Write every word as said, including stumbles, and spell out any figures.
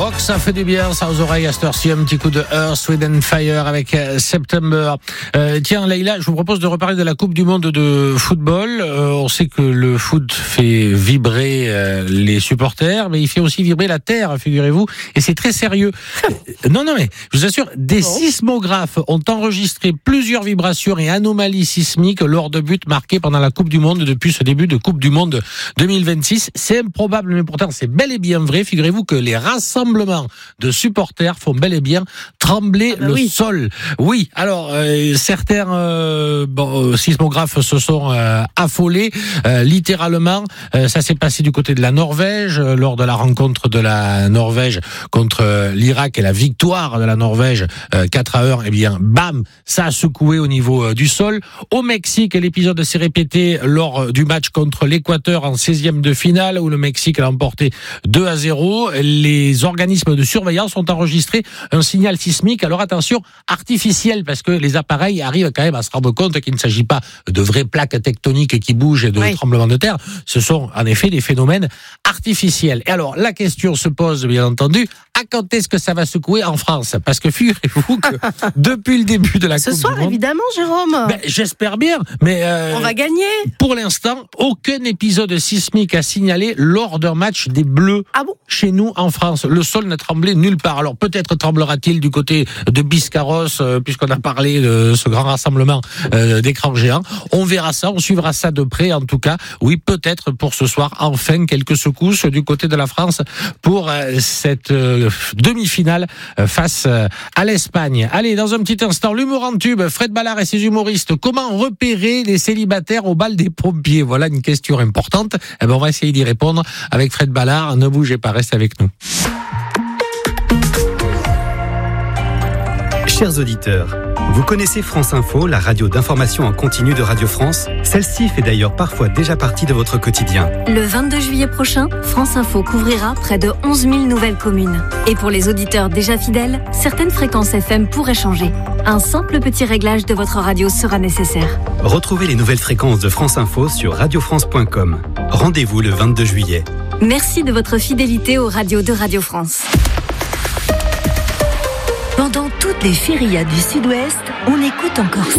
rock, ça fait du bien, ça aux oreilles à cette heure-ci, un petit coup de Earth, Wind and Fire avec September. Euh, tiens, Leïla, je vous propose de reparler de la Coupe du Monde de football. Euh, on sait que le foot fait vibrer euh, les supporters, mais il fait aussi vibrer la terre, figurez-vous, et c'est très sérieux. non, non, mais je vous assure, des bon. sismographes ont enregistré plusieurs vibrations et anomalies sismiques lors de buts marqués pendant la Coupe du Monde depuis ce début de Coupe du Monde deux mille vingt-six. C'est improbable, mais pourtant c'est bel et bien vrai. Figurez-vous que les rassemblements de supporters font bel et bien trembler ah bah le oui. sol. Oui, alors euh, certains euh, bon, sismographes se sont euh, affolés, euh, littéralement. Euh, ça s'est passé du côté de la Norvège, euh, lors de la rencontre de la Norvège contre euh, l'Irak et la victoire de la Norvège euh, quatre à un. Eh bien, bam, ça a secoué au niveau euh, du sol. Au Mexique, l'épisode s'est répété lors du match contre l'Équateur en seizième de finale, où le Mexique a emporté deux à zéro. Les organismes de surveillance ont enregistré un signal sismique, alors attention, artificiel, parce que les appareils arrivent quand même à se rendre compte qu'il ne s'agit pas de vraies plaques tectoniques qui bougent et de oui. tremblements de terre. Ce sont en effet des phénomènes artificiels. Et alors, la question se pose, bien entendu, à quand est-ce que ça va secouer en France ? Parce que figurez-vous que depuis le début de la Ce Coupe soir, du Monde, évidemment, Jérôme. Ben, j'espère bien, mais euh, on va gagner. Pour l'instant, aucun épisode sismique à signaler lors d'un match des Bleus. Ah bon ? Chez nous, en France, le sol n'a tremblé nulle part. Alors peut-être tremblera-t-il du côté de Biscarrosse, euh, puisqu'on a parlé de ce grand rassemblement euh, d'écrans géants. On verra ça, on suivra ça de près. En tout cas, oui, peut-être pour ce soir, enfin quelques secousses du côté de la France pour euh, cette euh, demi-finale euh, face euh, à l'Espagne. Allez, dans un petit instant, l'humour en tube, Fred Ballard et ses humoristes. Comment repérer les célibataires au bal des pompiers ? Voilà une question importante. Eh ben, on va essayer d'y répondre avec Fred Ballard. Ne bougez pas, restez avec nous. Chers auditeurs, vous connaissez France Info, la radio d'information en continu de Radio France ? Celle-ci fait d'ailleurs parfois déjà partie de votre quotidien. Le vingt-deux juillet prochain, France Info couvrira près de onze mille nouvelles communes. Et pour les auditeurs déjà fidèles, certaines fréquences F M pourraient changer. Un simple petit réglage de votre radio sera nécessaire. Retrouvez les nouvelles fréquences de France Info sur radio france point com. Rendez-vous le vingt-deux juillet. Merci de votre fidélité aux radios de Radio France. Pendant toutes les férias du Sud-Ouest, on écoute encore